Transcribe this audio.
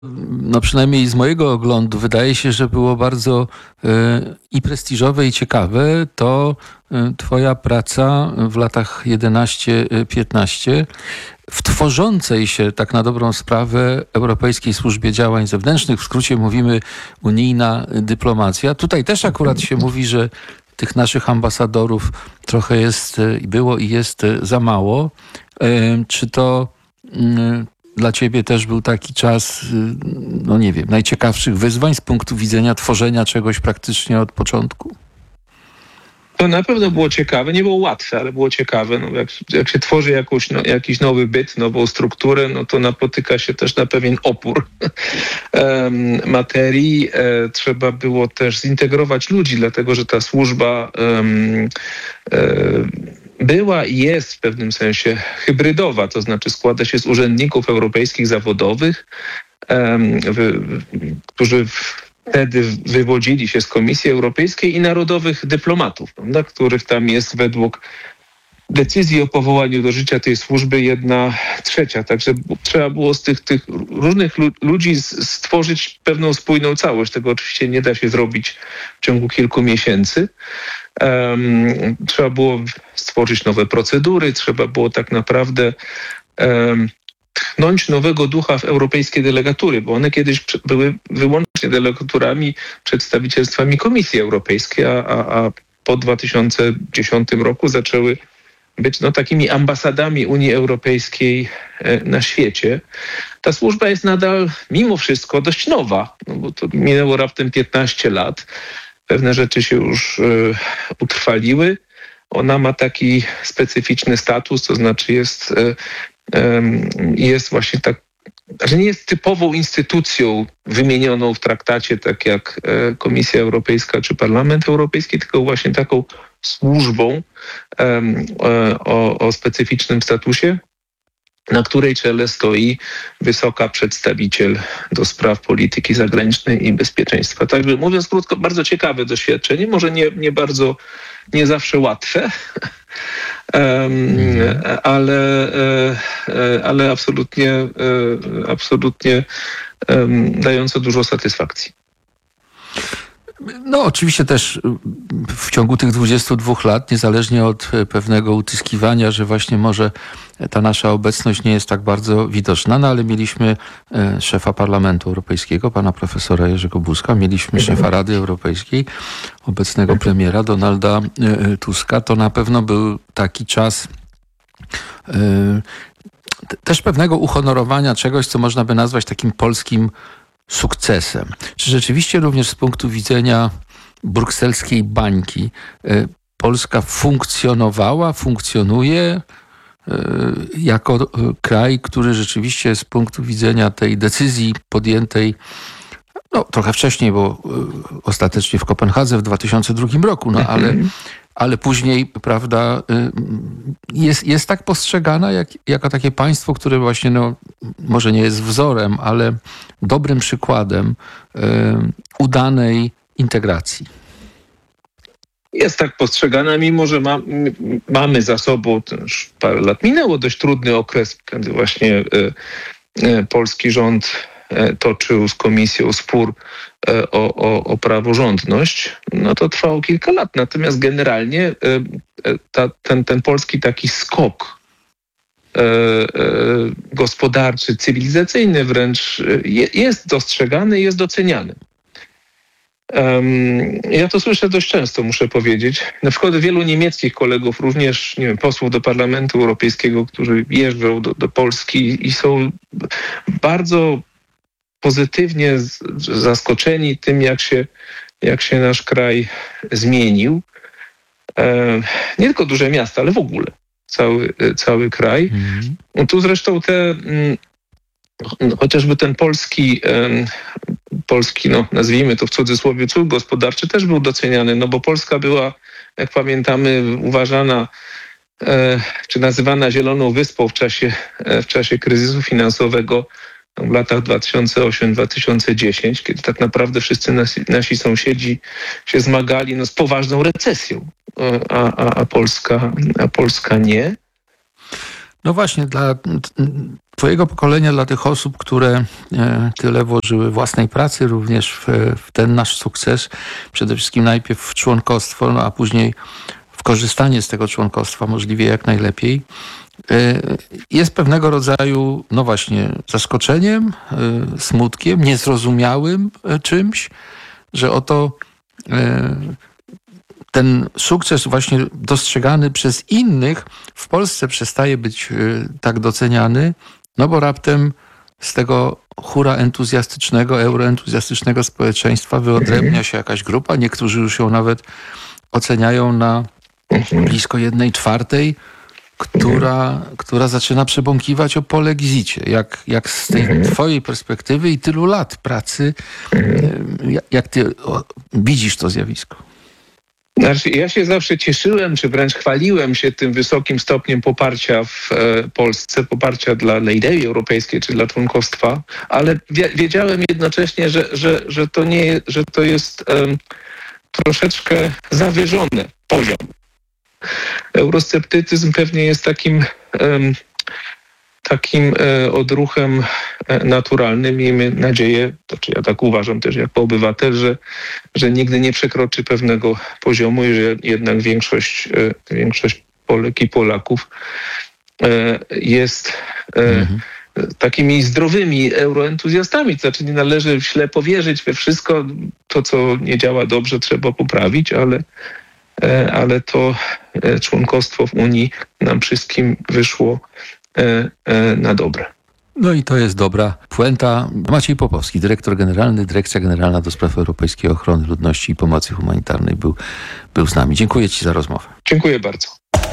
no przynajmniej z mojego oglądu wydaje się, że było bardzo i prestiżowe, i ciekawe, to twoja praca w latach 11-15 w tworzącej się tak na dobrą sprawę Europejskiej Służbie Działań Zewnętrznych. W skrócie mówimy unijna dyplomacja. Tutaj też akurat się mówi, że tych naszych ambasadorów trochę jest, było i jest za mało. Czy to dla ciebie też był taki czas, no nie wiem, najciekawszych wyzwań z punktu widzenia tworzenia czegoś praktycznie od początku? To na pewno było ciekawe, nie było łatwe, ale było ciekawe. No, jak się tworzy jakiś nowy byt, nową strukturę, no to napotyka się też na pewien opór materii. Trzeba było też zintegrować ludzi, dlatego że ta służba była i jest w pewnym sensie hybrydowa, to znaczy składa się z urzędników europejskich zawodowych, którzy wtedy wywodzili się z Komisji Europejskiej i narodowych dyplomatów, prawda, których tam jest według decyzji o powołaniu do życia tej służby 1/3. Także trzeba było z tych różnych ludzi stworzyć pewną spójną całość. Tego oczywiście nie da się zrobić w ciągu kilku miesięcy. Trzeba było stworzyć nowe procedury, trzeba było tak naprawdę tchnąć nowego ducha w europejskie delegatury, bo one kiedyś były wyłącznie delegaturami, przedstawicielstwami Komisji Europejskiej, a po 2010 roku zaczęły być takimi ambasadami Unii Europejskiej na świecie. Ta służba jest nadal mimo wszystko dość nowa, bo to minęło raptem 15 lat. Pewne rzeczy się już utrwaliły. Ona ma taki specyficzny status, to znaczy jest właśnie tak, że nie jest typową instytucją wymienioną w traktacie, tak jak Komisja Europejska czy Parlament Europejski, tylko właśnie taką służbą o specyficznym statusie, na której czele stoi wysoka przedstawiciel do spraw polityki zagranicznej i bezpieczeństwa. Także mówiąc krótko, bardzo ciekawe doświadczenie, może nie zawsze łatwe, ale absolutnie dające dużo satysfakcji. No oczywiście też w ciągu tych 22 lat, niezależnie od pewnego utyskiwania, że właśnie może ta nasza obecność nie jest tak bardzo widoczna, no ale mieliśmy szefa Parlamentu Europejskiego, pana profesora Jerzego Buzka, mieliśmy szefa Rady Europejskiej, obecnego premiera Donalda Tuska. To na pewno był taki czas też pewnego uhonorowania czegoś, co można by nazwać takim polskim sukcesem. Czy rzeczywiście również z punktu widzenia brukselskiej bańki Polska funkcjonuje jako kraj, który rzeczywiście z punktu widzenia tej decyzji podjętej trochę wcześniej, bo ostatecznie w Kopenhadze w 2002 roku, ale później, prawda, jest tak postrzegana jako takie państwo, które właśnie, może nie jest wzorem, ale dobrym przykładem udanej integracji. Jest tak postrzegana, mimo że mamy za sobą, to już parę lat minęło, dość trudny okres, kiedy właśnie polski rząd toczył z Komisją spór o praworządność, to trwało kilka lat. Natomiast generalnie ten polski taki skok gospodarczy, cywilizacyjny wręcz jest dostrzegany i jest doceniany. Ja to słyszę dość często, muszę powiedzieć. Na przykład wielu niemieckich kolegów, również posłów do Parlamentu Europejskiego, którzy jeżdżą do Polski i są bardzo pozytywnie zaskoczeni tym, jak się nasz kraj zmienił. Nie tylko duże miasta, ale w ogóle cały kraj. Tu zresztą chociażby ten polski, nazwijmy to w cudzysłowie, cud gospodarczy też był doceniany, bo Polska była, jak pamiętamy, uważana czy nazywana Zieloną Wyspą w czasie kryzysu finansowego w latach 2008-2010, kiedy tak naprawdę wszyscy nasi sąsiedzi się zmagali z poważną recesją, a Polska nie. No właśnie, dla twojego pokolenia, dla tych osób, które tyle włożyły własnej pracy również w ten nasz sukces, przede wszystkim najpierw w członkostwo, no a później w korzystanie z tego członkostwa możliwie jak najlepiej, jest pewnego rodzaju, no właśnie, zaskoczeniem, smutkiem, niezrozumiałym czymś, że oto ten sukces właśnie dostrzegany przez innych w Polsce przestaje być tak doceniany, no bo raptem z tego hura entuzjastycznego, euroentuzjastycznego społeczeństwa wyodrębnia się jakaś grupa. Niektórzy już ją nawet oceniają na blisko 1/4, która zaczyna przebąkiwać o polexicie. Jak z tej twojej perspektywy i tylu lat pracy, jak ty widzisz to zjawisko? Znaczy, ja się zawsze cieszyłem, czy wręcz chwaliłem się tym wysokim stopniem poparcia w Polsce, poparcia dla idei europejskiej, czy dla członkostwa, ale wiedziałem jednocześnie, że to jest troszeczkę zawyżony poziom. Eurosceptycyzm pewnie jest takim odruchem naturalnym. Miejmy nadzieję, to ja tak uważam też jako obywatel, że nigdy nie przekroczy pewnego poziomu i że jednak większość Polek i Polaków jest takimi zdrowymi euroentuzjastami. To znaczy nie należy ślepo wierzyć we wszystko. To, co nie działa dobrze, trzeba poprawić, ale to członkostwo w Unii nam wszystkim wyszło na dobre. No i to jest dobra puenta. Maciej Popowski, dyrektor generalny, Dyrekcja Generalna do Spraw Europejskiej Ochrony Ludności i Pomocy Humanitarnej był z nami. Dziękuję ci za rozmowę. Dziękuję bardzo.